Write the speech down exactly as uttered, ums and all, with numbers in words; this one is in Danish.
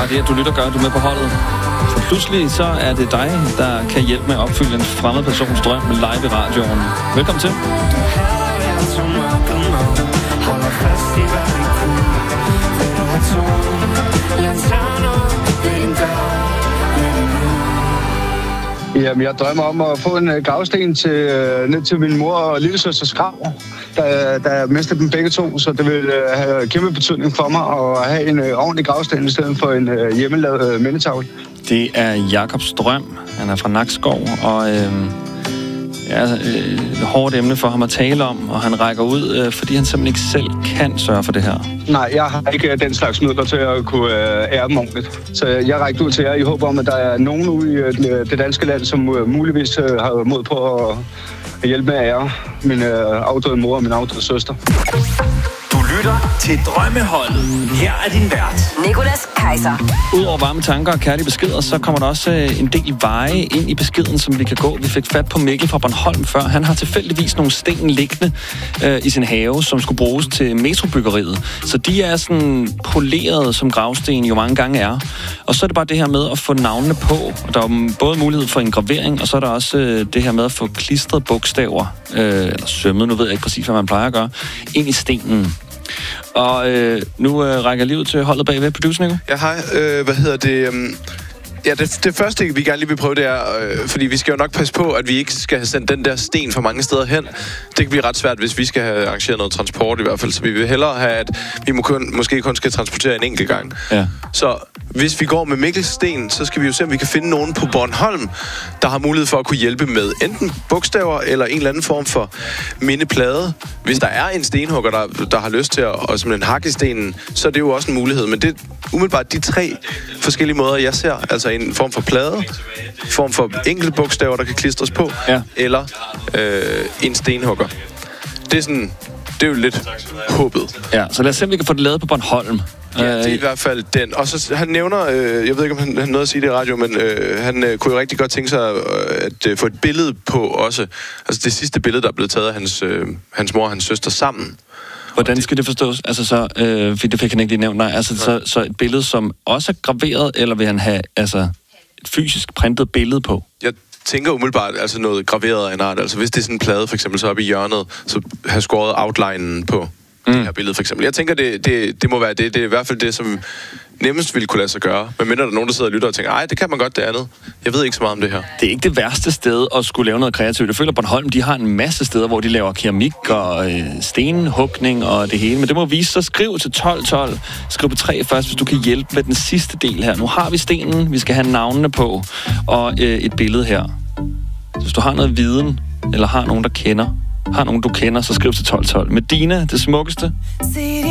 bare det, at du lytter gør, du er med på holdet. Så pludselig så er det dig, der kan hjælpe med at opfylde en fremmed persons drøm live i radioen. Velkommen til. Jamen, jeg drømmer om at få en gravsten til, ned til min mor og lillesøsters grav, der, der mistede dem begge to, så det vil have kæmpe betydning for mig at have en ordentlig gravsten i stedet for en hjemmelavet mindetavle. Det er Jakobs drøm. Han er fra Nakskov, og øh, ja, øh, et hårdt emne for ham at tale om, og han rækker ud, øh, fordi han simpelthen ikke selv kan sørge for det her. Nej, jeg har ikke den slags midler til at kunne øh, ære dem ordentligt. Så jeg rækker ud til jer i håb om, at der er nogen ude i øh, det danske land, som øh, muligvis øh, har mod på at, at hjælpe med at ære min øh, afdøde mor og min afdøde søster. Du lytter til Drømmeholdet. Her er din vært, Nicolas Kaiser. Udover varme tanker og kærlige beskeder, så kommer der også en del veje ind i beskeden, som vi kan gå. Vi fik fat på Mikkel fra Bornholm før. Han har tilfældigvis nogle sten liggende øh, i sin have, som skulle bruges til metrobyggeriet. Så de er sådan poleret, som gravsten jo mange gange er. Og så er det bare det her med at få navnene på. Og der er både mulighed for en gravering, og så er der også øh, det her med at få klistret bogstaver, øh, eller sømmet, nu ved jeg ikke præcis, hvad man plejer at gøre, ind i stenen. Og øh, nu øh, rækker jeg lige ud til holdet bagved. Producer, Nico? Ja, hej. Øh, hvad hedder det? Um, ja, det, det første, vi gerne lige vil prøve, det er, øh, fordi vi skal jo nok passe på, at vi ikke skal have sendt den der sten for mange steder hen. Det kan blive ret svært, hvis vi skal have arrangeret noget transport i hvert fald. Så vi vil hellere have, at vi må kun, måske kun skal transportere en enkelt gang. Ja. Så hvis vi går med Mikkels sten, så skal vi jo se, om vi kan finde nogen på Bornholm, der har mulighed for at kunne hjælpe med enten bogstaver eller en eller anden form for mindeplade. Hvis der er en stenhugger, der, der har lyst til at og simpelthen hakke stenen, så er det jo også en mulighed. Men det er umiddelbart de tre forskellige måder, jeg ser. Altså en form for plade, en form for enkelte bogstaver, der kan klistres på, ja. Eller øh, en stenhugger. Det er sådan... Det er jo lidt håbet. Ja, så lad os se, om vi kan få det lavet på Bornholm. Ja, det er i hvert fald den. Og så han nævner, øh, jeg ved ikke, om han, han nåede at sige det i radio, men øh, han øh, kunne jo rigtig godt tænke sig øh, at øh, få et billede på også. Altså det sidste billede, der er blevet taget af hans, øh, hans mor og hans søster sammen. Hvordan skal det forstås? Altså så, øh, det fik han ikke lige nævnt, nej. Altså så, så et billede, som også er graveret, eller vil han have altså, et fysisk printet billede på? Jeg tænker umiddelbart altså noget graveret af en art. Altså hvis det er sådan en plade, for eksempel, så oppe i hjørnet, så have skåret outlinen på mm. det her billede, for eksempel. Jeg tænker, det, det, det må være det. Det er i hvert fald det, som nemmest ville kunne lade sig gøre. Men mindre der er nogen, der sidder og lytter og tænker, ej, det kan man godt det andet. Jeg ved ikke så meget om det her. Det er ikke det værste sted at skulle lave noget kreativt. Jeg føler, at Bornholm, de har en masse steder, hvor de laver keramik og øh, stenhugning og det hele. Men det må vise sig. Skriv til tolv tolv. Skriv på tre først, hvis du kan hjælpe med den sidste del her. Nu har vi stenen, vi skal have navnene på, og øh, et billede her. Hvis du har noget viden, eller har nogen, der kender, har nogen, du kender, så skriv til tolv tolv. Medina, det smukkeste.